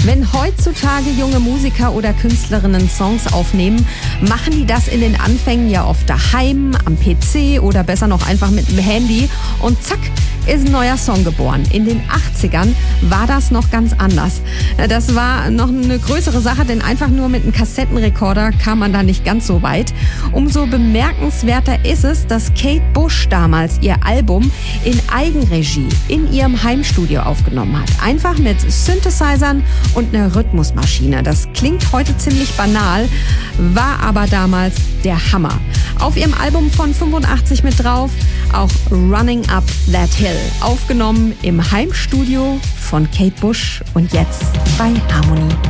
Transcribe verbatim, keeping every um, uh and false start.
Wenn heutzutage junge Musiker oder Künstlerinnen Songs aufnehmen, machen die das in den Anfängen ja oft daheim, am P C oder besser noch einfach mit dem Handy und zack, ist ein neuer Song geboren. In den achtzigern war das noch ganz anders. Das war noch eine größere Sache, denn einfach nur mit einem Kassettenrekorder kam man da nicht ganz so weit. Umso bemerkenswerter ist es, dass Kate Bush damals ihr Album in Eigenregie in ihrem Heimstudio aufgenommen hat. Einfach mit Synthesizern und einer Rhythmusmaschine. Das klingt heute ziemlich banal, war aber damals der Hammer. Auf ihrem Album von fünfundachtzig mit drauf auch Running Up That Hill, aufgenommen im Heimstudio von Kate Bush und jetzt bei Harmonie.